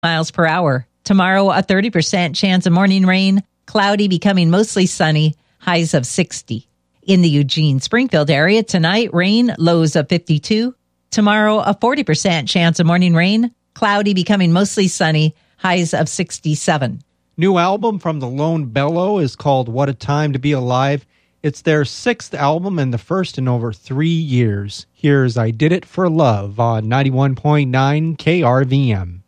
miles per hour. Tomorrow, a 30% chance of morning rain, cloudy becoming mostly sunny, highs of 60. In the Eugene-Springfield area, tonight, rain, lows of 52. Tomorrow, a 40% chance of morning rain, cloudy becoming mostly sunny, highs of 67. New album from the Lone Bellow is called What a Time to Be Alive. It's their 6th album and the first in over 3 years. Here's I Did It for Love on 91.9 KRVM.